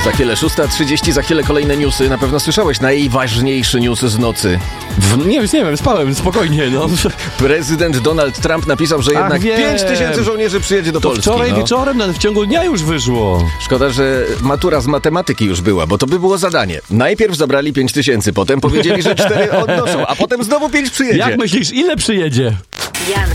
Za chwilę 6:30, za chwilę kolejne newsy. Na pewno słyszałeś najważniejszy news z nocy. Nie wiem, spałem, spokojnie, no. Prezydent Donald Trump napisał, że jednak 5000 żołnierzy przyjedzie do Polski. Wczoraj wieczorem, nawet w ciągu dnia już wyszło. Szkoda, że matura z matematyki już była, bo to by było zadanie. Najpierw zabrali 5000, potem powiedzieli, że 4 odnoszą, a potem znowu 5 przyjedzie. Jak myślisz, ile przyjedzie?